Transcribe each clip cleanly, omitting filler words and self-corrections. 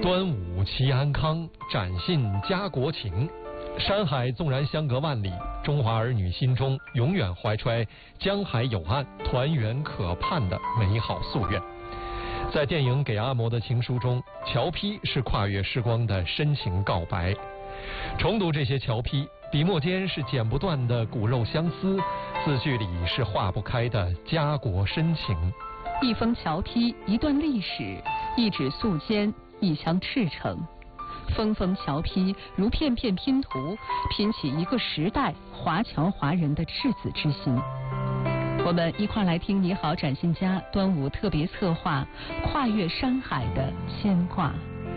端午祈安康，展信家国情。山海纵然相隔万里，中华儿女心中永远怀揣江海有岸、团圆可盼的美好夙愿。在电影《给阿嬷的情书》中，乔批是跨越时光的深情告白。重读这些乔批，笔墨间是剪不断的骨肉相思，字句里是化不开的家国深情。 一封乔批，一段历史，一纸素笺，一腔赤诚。封封乔批如片片拼图，拼起一个时代华侨华人的赤子之心。我们一块来听《你好，展信家》端午特别策划《跨越山海的牵挂》。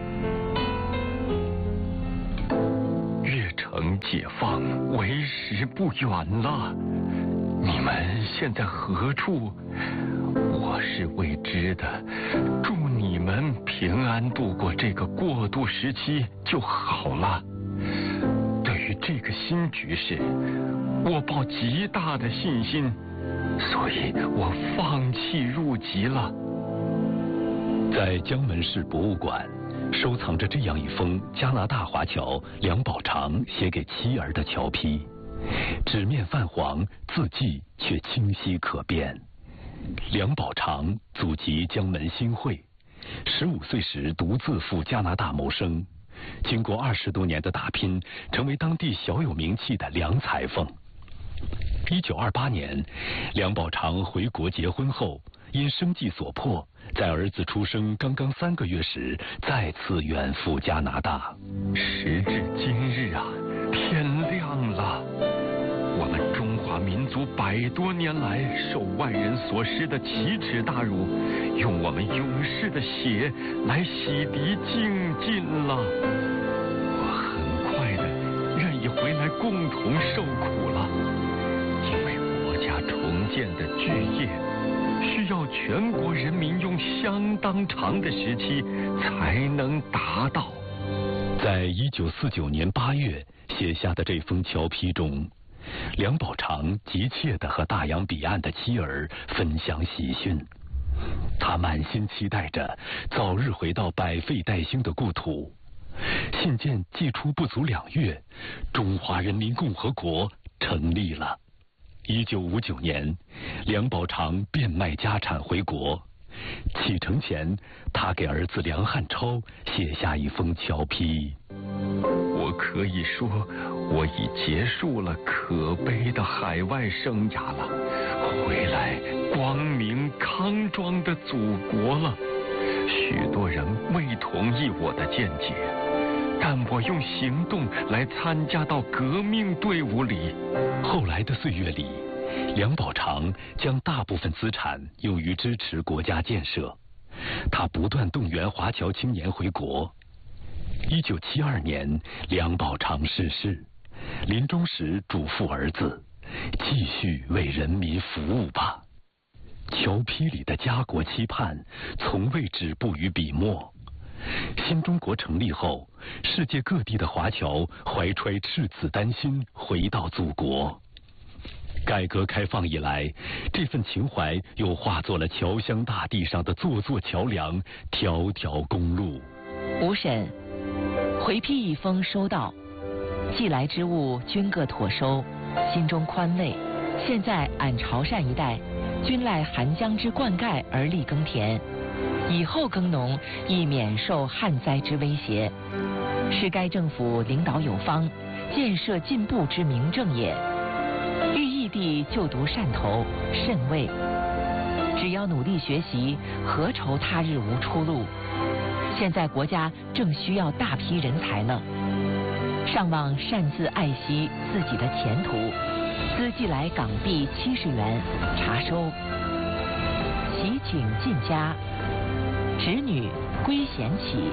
日程解放，为时不远了。你们现在何处？我是未知的。祝你们平安度过这个过渡时期就好了。对于这个新局势，我抱极大的信心，所以我放弃入籍了。 在江门市博物馆收藏着这样一封加拿大华侨梁宝长写给妻儿的乔批，纸面泛黄，字迹却清晰可辨。梁宝长祖籍江门新会，15岁时独自赴加拿大谋生，经过20多年的打拼，成为当地小有名气的梁裁缝。1928年，梁宝长回国结婚后，因生计所迫，在儿子出生刚刚3个月时，再次远赴加拿大。 时至今日啊，天亮了。我们中华民族100多年来受外人所施的奇耻大辱，用我们勇士的血来洗涤净尽了。我很快的愿意回来共同受苦了，因为国家重建的巨业需要全国人民用相当长的时期才能达到。 在1949年8月写下的这封乔批中，梁宝长急切地和大洋彼岸的妻儿分享喜讯，他满心期待着早日回到百废待兴的故土。信件寄出不足2月，中华人民共和国成立了。1959年，梁宝长变卖家产回国。启程前，他给儿子梁汉超写下一封乔批。 我可以说，我已结束了可悲的海外生涯了，回来光明康庄的祖国了。许多人未同意我的见解，但我用行动来参加到革命队伍里。 后来的岁月里，梁宝长将大部分资产用于支持国家建设，他不断动员华侨青年回国。1972年，梁宝长逝世，临终时嘱咐儿子：继续为人民服务吧。乔批里的家国期盼从未止步于笔墨。新中国成立后，世界各地的华侨怀揣赤子丹心回到祖国。改革开放以来，这份情怀又化作了侨乡大地上的座座桥梁、条条公路。 吴婶，回批一封收到，寄来之物均各妥收，心中宽慰。现在俺潮汕一带，均赖寒江之灌溉而力耕田，以后耕农亦免受旱灾之威胁，是该政府领导有方、建设进步之明证也。欲异地就读汕头、甚位，只要努力学习，何愁他日无出路？现在国家正需要大批人才呢，尚望擅自爱惜自己的前途，资寄来港币70元，查收。喜请进家，侄女归贤起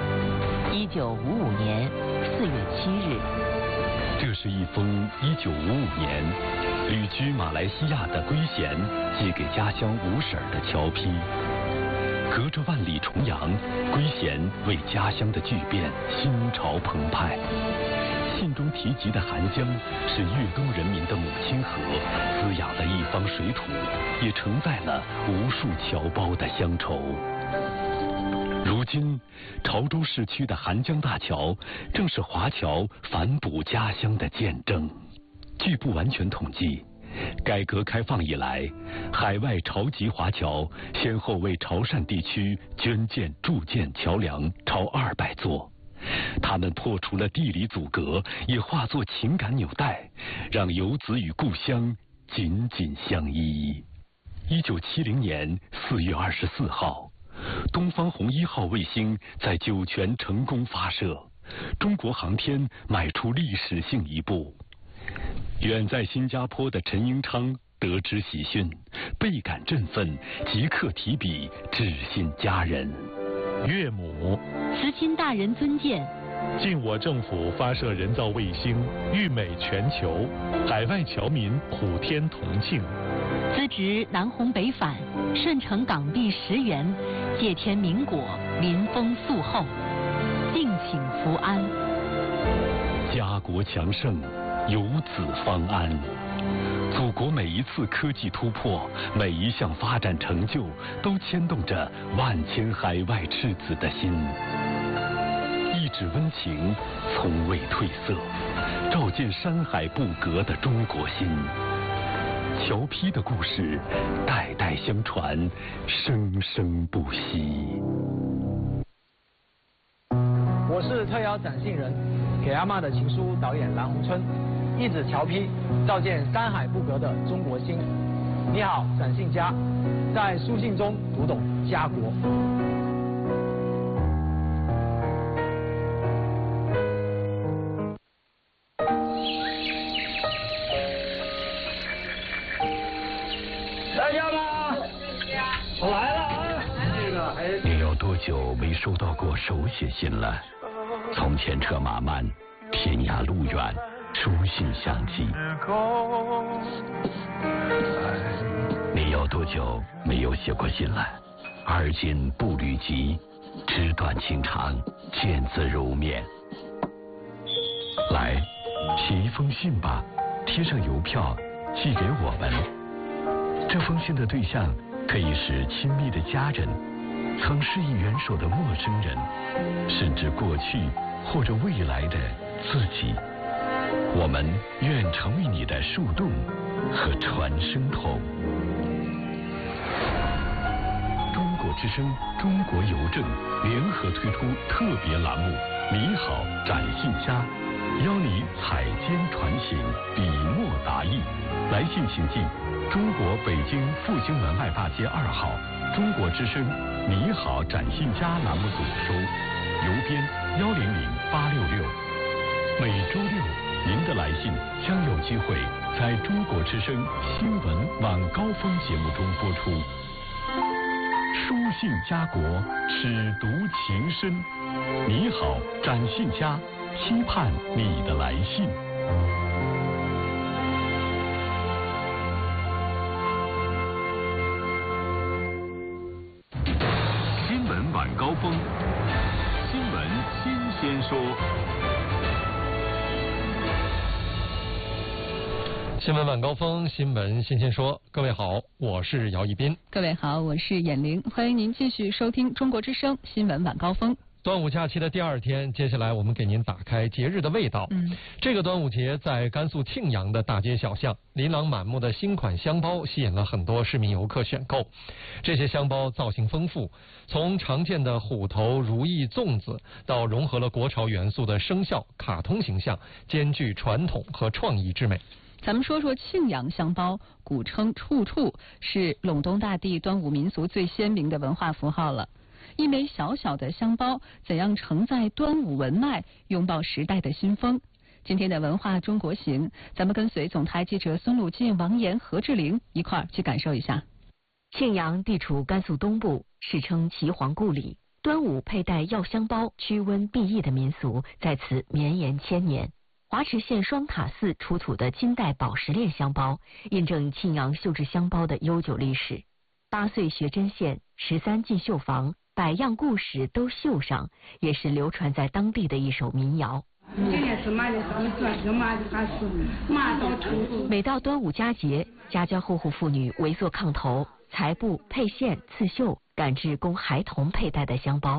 ，1955年4月7日。 这是一封1955年旅居马来西亚的归贤寄给家乡吴婶的乔批。隔着万里重洋，归贤为家乡的巨变心潮澎湃。信中提及的韩江是粤东人民的母亲河，滋养了一方水土，也承载了无数侨胞的乡愁。 如今，潮州市区的韩江大桥正是华侨反哺家乡的见证。据不完全统计，改革开放以来，海外潮籍华侨先后为潮汕地区捐建筑建桥梁超200座。他们破除了地理阻隔，也化作情感纽带，让游子与故乡紧紧相依。1970年4月24号，东方红1号卫星在酒泉成功发射，中国航天迈出历史性一步。远在新加坡的陈英昌得知喜讯，倍感振奋，即刻提笔致信家人。 岳母， 慈亲大人尊见。 晋我政府发射人造卫星，誉美全球，海外侨民普天同庆。 资职南红北返，顺承港币10元，借天明果，临风肃厚，敬请福安。 家国强盛，游子方安。祖国每一次科技突破，每一项发展成就，都牵动着万千海外赤子的心。一纸温情，从未褪色，照见山海不隔的中国心。侨批的故事，代代相传，生生不息。 我是特邀展信人，给阿嬷的情书导演蓝红春，一纸侨批，照见山海不隔的中国心。你好，展信家，在书信中读懂家国。 我来了啊！你有多久没收到过手写信了？从前车马慢，天涯路远，书信相寄。你有多久没有写过信了？而今步履急，纸短情长，见字如面。来，写一封信吧，贴上邮票，寄给我们。这封信的对象可以是亲密的家人，曾施以援手的陌生人，甚至过去或者未来的自己。我们愿成为你的树洞和传声筒。中国之声、中国邮政联合推出特别栏目“你好，展信家”，邀你采笺传信，笔墨达意。来信请寄中国北京复兴门外大街2号中国之声“你好，展信家”栏目组收，邮编100866。每周六，您的来信将有机会在中国之声新闻晚高峰节目中播出。书信家国，尺读情深。你好，展信家，期盼你的来信。 新闻晚高峰，新闻新鲜说。 新闻晚高峰，新闻新鲜说。各位好，我是姚一斌。 各位好，我是闫玲，欢迎您继续收听中国之声新闻晚高峰。 端午假期的第2天，接下来我们给您打开节日的味道。这个端午节在甘肃庆阳的大街小巷，琳琅满目的新款香包吸引了很多市民游客选购。这些香包造型丰富，从常见的虎头、如意、粽子，到融合了国潮元素的生肖、卡通形象，兼具传统和创意之美。 咱们说说庆阳香包，古称处处，是陇东大地端午民俗最鲜明的文化符号了。一枚小小的香包，怎样承载端午文脉，拥抱时代的新风？今天的文化中国行，咱们跟随总台记者孙鲁进、王岩、何志玲一块儿去感受一下。 庆阳地处甘肃东部，世称岐黄故里。端午佩戴药香包驱瘟避疫的民俗在此绵延千年。华池县双塔寺出土的金代宝石链香包，印证庆阳绣制香包的悠久历史。8岁学针线，13进绣坊，100样故事都绣上，也是流传在当地的一首民谣。每到端午佳节，家家户户妇女围坐炕头，裁布、配线、刺绣，赶制供孩童佩戴的香包。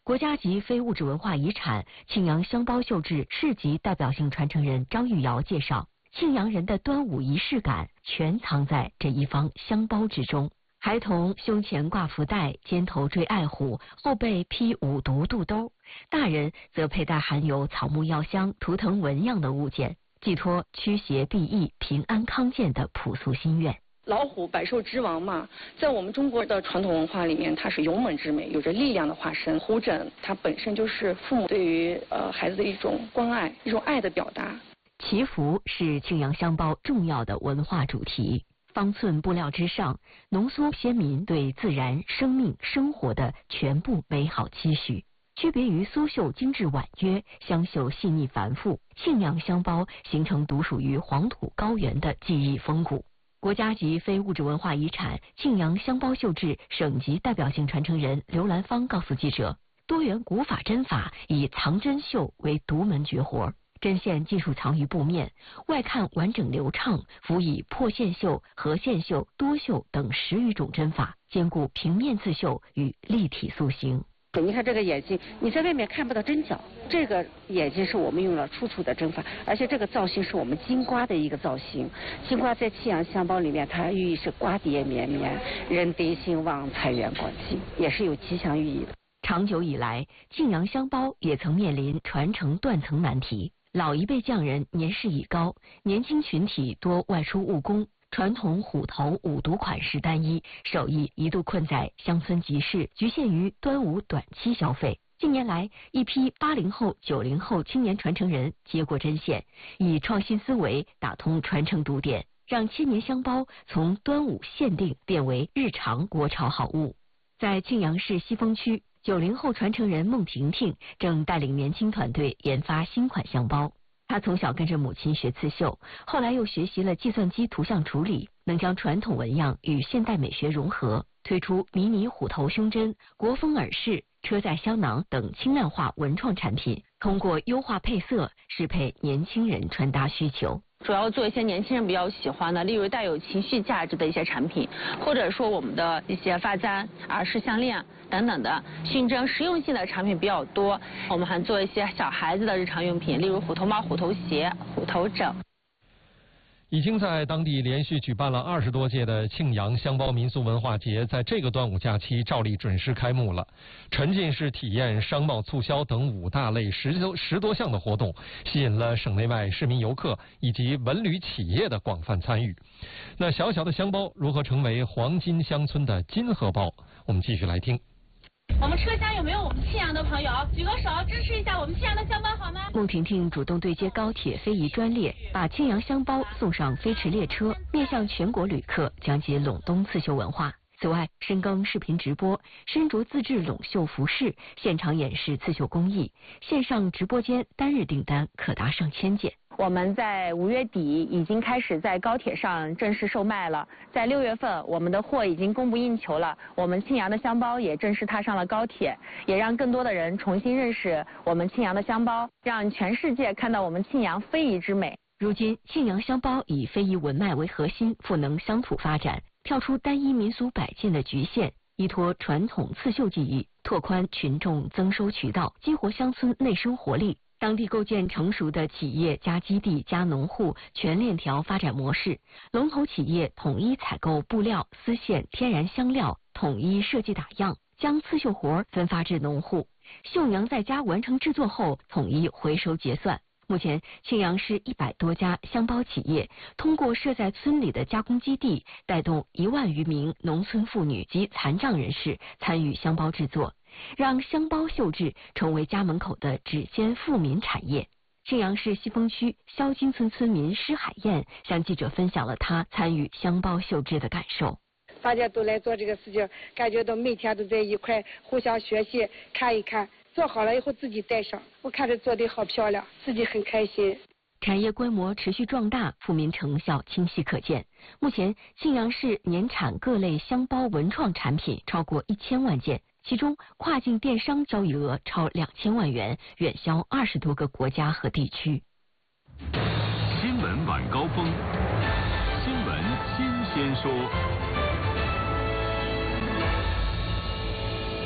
国家级非物质文化遗产庆阳香包绣制市级代表性传承人张玉瑶介绍，庆阳人的端午仪式感全藏在这一方香包之中。孩童胸前挂福袋，肩头坠爱虎，后背披五毒肚兜；大人则佩戴含有草木药香、图腾纹样的物件，寄托驱邪避疫、平安康健的朴素心愿。 老虎百兽之王嘛，在我们中国的传统文化里面，它是勇猛之美，有着力量的化身。虎枕它本身就是父母对于孩子的一种关爱、一种爱的表达。 祈福是庆阳香包重要的文化主题。方寸布料之上，浓缩先民对自然、生命、生活的全部美好期许。区别于苏绣精致婉约，香绣细腻繁复，庆阳香包形成独属于黄土高原的技艺风骨。国家级非物质文化遗产庆阳香包绣制省级代表性传承人刘兰芳告诉记者，多元古法针法以藏针绣为独门绝活。针线技术藏于布面，外看完整流畅，辅以破线绣、合线绣、多绣等10余种针法，兼顾平面刺绣与立体塑形。 你看这个眼睛，你在外面看不到针脚，这个眼睛是我们用了楚楚的针法，而且这个造型是我们金瓜的一个造型。金瓜在庆阳香包里面，它寓意是瓜瓞绵绵，人丁兴旺，财源广进，也是有吉祥寓意的。 长久以来，庆阳香包也曾面临传承断层难题。老一辈匠人年事已高，年轻群体多外出务工，传统虎头五毒款式单一，手艺一度困在乡村集市，局限于端午短期消费。近年来，一批80后、90后青年传承人接过针线，以创新思维打通传承堵点，让千年香包从端午限定变为日常国潮好物。在庆阳市西峰区，90后传承人孟婷婷正带领年轻团队研发新款香包。她从小跟着母亲学刺绣，后来又学习了计算机图像处理，能将传统纹样与现代美学融合，推出迷你虎头胸针、国风耳饰、车载香囊等轻量化文创产品，通过优化配色，适配年轻人穿搭需求。 主要做一些年轻人比较喜欢的，例如带有情绪价值的一些产品，或者说我们的一些发簪、耳饰、项链等等的熏蒸实用性的产品比较多。我们还做一些小孩子的日常用品，例如虎头帽、虎头鞋、虎头枕。 已经在当地连续举办了20多届的庆阳香包民俗文化节，在这个端午假期照例准时开幕了。沉浸式体验、商贸促销等5大类10多项的活动，吸引了省内外市民游客以及文旅企业的广泛参与。那小小的香包如何成为黄金乡村的金荷包？我们继续来听。 我们车厢有没有我们庆阳的朋友？举个手支持一下我们庆阳的香包好吗？ 孟婷婷主动对接高铁非遗专列，把庆阳香包送上飞驰列车，面向全国旅客讲解陇东刺绣文化。此外，深耕视频直播，身着自制陇绣服饰，现场演示刺绣工艺，线上直播间单日订单可达上千件。 我们在5月底已经开始在高铁上正式售卖了，在6月份我们的货已经供不应求了，我们庆阳的香包也正式踏上了高铁，也让更多的人重新认识我们庆阳的香包，让全世界看到我们庆阳非遗之美。 如今，庆阳香包以非遗文脉为核心，赋能乡土发展，跳出单一民俗摆件的局限，依托传统刺绣技艺，拓宽群众增收渠道，激活乡村内生活力。当地构建成熟的企业加基地加农户全链条发展模式，龙头企业统一采购布料、丝线、天然香料，统一设计打样，将刺绣活分发至农户，绣娘在家完成制作后统一回收结算。目前，庆阳市100多家香包企业通过设在村里的加工基地，带动1万余名农村妇女及残障人士参与香包制作，让香包绣制成为家门口的指尖富民产业。庆阳市西峰区肖金村村民施海燕向记者分享了他参与香包绣制的感受。 大家都来做这个事情，感觉到每天都在一块互相学习，看一看，做好了以后自己带上，我看着做得好漂亮，自己很开心。 产业规模持续壮大，富民成效清晰可见。目前，庆阳市年产各类香包文创产品超过1000万件，其中跨境电商交易额超2000万元，远销20多个国家和地区。 新闻晚高峰，新闻新鲜说。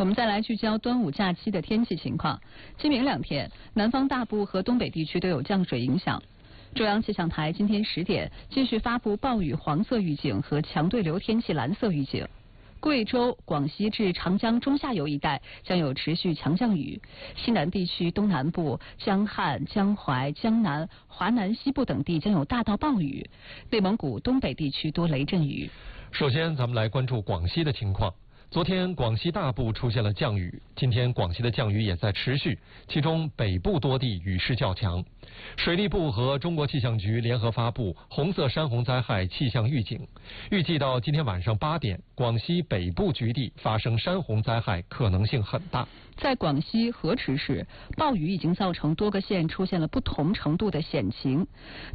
我们再来聚焦端午假期的天气情况。今明两天，南方大部和东北地区都有降水影响。中央气象台今天10点继续发布暴雨黄色预警和强对流天气蓝色预警。贵州、广西至长江中下游一带将有持续强降雨，西南地区东南部、江汉、江淮、江南、华南西部等地将有大到暴雨，内蒙古东北地区多雷阵雨。 首先，咱们来关注广西的情况。昨天广西大部出现了降雨，今天广西的降雨也在持续，其中北部多地雨势较强。水利部和中国气象局联合发布红色山洪灾害气象预警，预计到今天晚上8点，广西北部局地发生山洪灾害可能性很大。 在广西河池市，暴雨已经造成多个县出现了不同程度的险情。